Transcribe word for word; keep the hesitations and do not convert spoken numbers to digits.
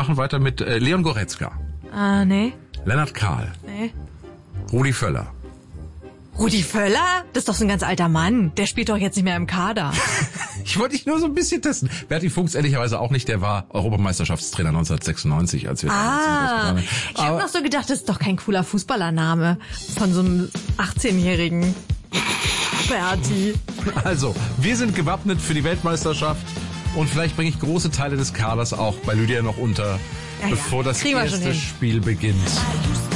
machen weiter mit äh, Leon Goretzka. Ah, nee. Lennart Kahl. Nee. Rudi Völler. Rudi Völler? Das ist doch so ein ganz alter Mann. Der spielt doch jetzt nicht mehr im Kader. Ich wollte dich nur so ein bisschen testen. Berti Fuchs ehrlicherweise auch nicht. Der war Europameisterschaftstrainer neunzehnhundertsechsundneunzig, als wir Ah, ich habe noch so gedacht, das ist doch kein cooler Fußballername von so einem achtzehnjährigen Berti. Also, wir sind gewappnet für die Weltmeisterschaft und vielleicht bringe ich große Teile des Kaders auch bei Lydia noch unter, Ja, ja. bevor das Kriegen wir schon erste hin. Spiel beginnt.